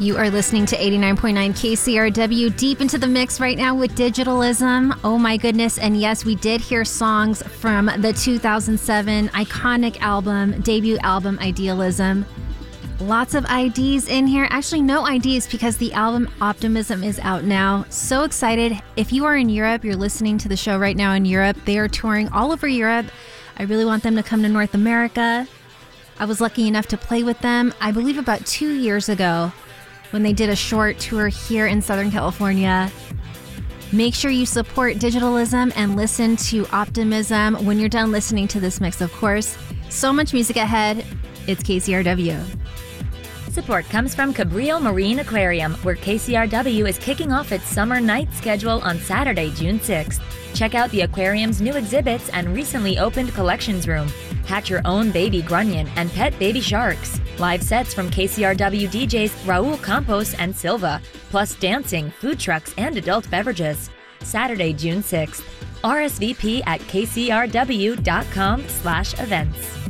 You are listening to 89.9 KCRW, deep into the mix right now with Digitalism. Oh my goodness. And yes, we did hear songs from the 2007 iconic debut album, Idealism. Lots of IDs in here. Actually, no IDs because the album Optimism is out now. So excited. If you are in Europe, you're listening to the show right now in Europe. They are touring all over Europe. I really want them to come to North America. I was lucky enough to play with them, I believe about 2 years ago, when they did a short tour here in Southern California. Make sure you support Digitalism and listen to Optimism when you're done listening to this mix, of course. So much music ahead. It's KCRW. Support comes from Cabrillo Marine Aquarium, where KCRW is kicking off its summer night schedule on Saturday, June 6th. Check out the aquarium's new exhibits and recently opened collections room. Hatch your own baby grunion and pet baby sharks. Live sets from KCRW DJs Raul Campos and Silva, plus dancing, food trucks, and adult beverages. Saturday, June 6th. RSVP at kcrw.com/events.